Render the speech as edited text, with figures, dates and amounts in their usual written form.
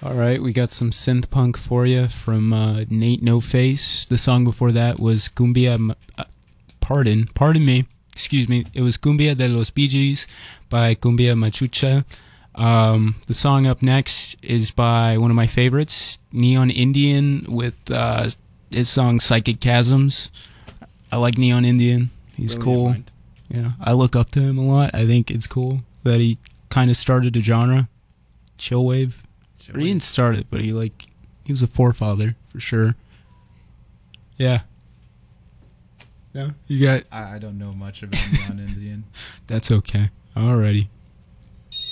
All right, we got some synth punk for you from Nate No Face. The song before that was pardon me, excuse me. It was Cumbia de los Bee Gees by Cumbia Machucha. The song up next is by one of my favorites, Neon Indian, with his song Psychic Chasms. I like Neon Indian. He's cool. Yeah, I look up to him a lot. I think it's cool that he kind of started a genre, chillwave. Or he didn't start it, but he was a forefather for sure. Yeah. Yeah, you got. I don't know much about Neon Indian. That's okay. Alrighty.